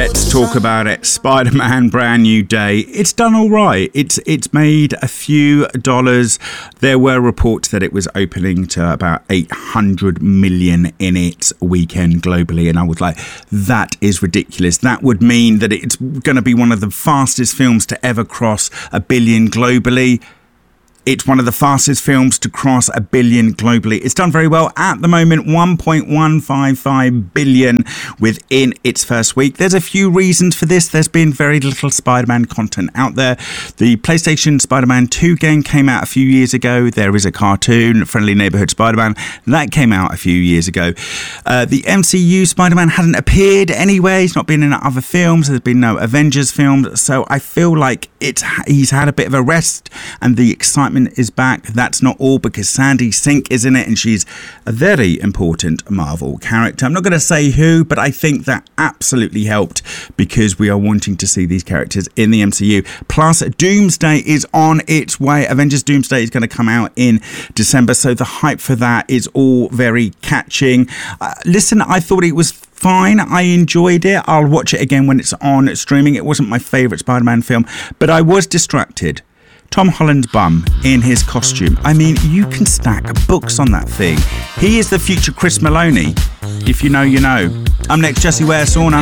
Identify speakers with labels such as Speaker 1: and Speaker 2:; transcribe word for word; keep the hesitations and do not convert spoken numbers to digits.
Speaker 1: Let's talk about it. Spider-Man Brand New Day. It's done all right. It's it's made a few dollars. There were reports that it was opening to about eight hundred million in its weekend globally, and I was like, that is ridiculous. That would mean that it's going to be one of the fastest films to ever cross a billion globally. It's one of the fastest films to cross a billion globally. It's done very well at the moment, one point one five five billion within its first week. There's a few reasons for this. There's been very little Spider-Man content out there. The PlayStation Spider-Man two game came out a few years ago. There is a cartoon, Friendly Neighborhood Spider-Man, that came out a few years ago. Uh, the M C U Spider-Man hadn't appeared anywhere. He's not been in other films. There's been no Avengers films. So I feel like it's he's had a bit of a rest, and the excitement is back. That's not all, because Sandy Sink is in it, and she's a very important Marvel character. I'm not going to say who, but I think that absolutely helped, because we are wanting to see these characters in the M C U. Plus, Doomsday is on its way. Avengers Doomsday is going to come out in December, so the hype for that is all very catching. Uh, listen, I thought it was fine. I enjoyed it. I'll watch it again when it's on streaming. It wasn't my favourite Spider-Man film, but I was distracted. Tom Holland's bum in his costume. I mean, you can stack books on that thing. He is the future Chris Maloney. If you know, you know. I'm next, Jessie Ware Sauna.